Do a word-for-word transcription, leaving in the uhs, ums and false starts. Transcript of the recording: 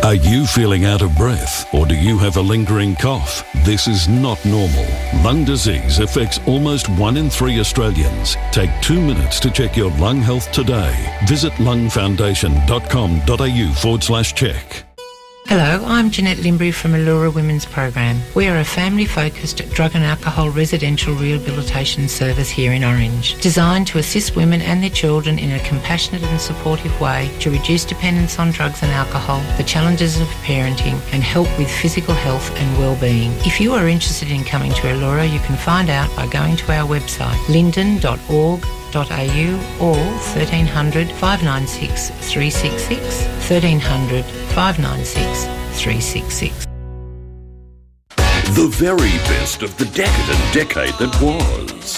Are you feeling out of breath, or do you have a lingering cough? This is not normal. Lung disease affects almost one in three Australians. Take two minutes to check your lung health today. Visit lungfoundation.com.au forward slash check. Hello, I'm Jeanette Limbury from Allura Women's Program. We are a family-focused drug and alcohol residential rehabilitation service here in Orange, designed to assist women and their children in a compassionate and supportive way to reduce dependence on drugs and alcohol, the challenges of parenting, and help with physical health and well-being. If you are interested in coming to Allura, you can find out by going to our website, linden dot org dot a u or thirteen hundred, five nine six, three six six, thirteen hundred, five nine six, three six six. The very best of the decadent decade that was.